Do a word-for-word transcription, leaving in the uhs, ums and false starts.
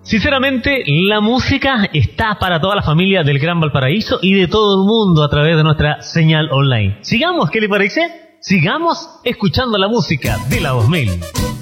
Sinceramente, la música está para toda la familia del Gran Valparaíso y de todo el mundo a través de nuestra señal online. Sigamos, ¿qué le parece? Sigamos escuchando la música de la dos mil.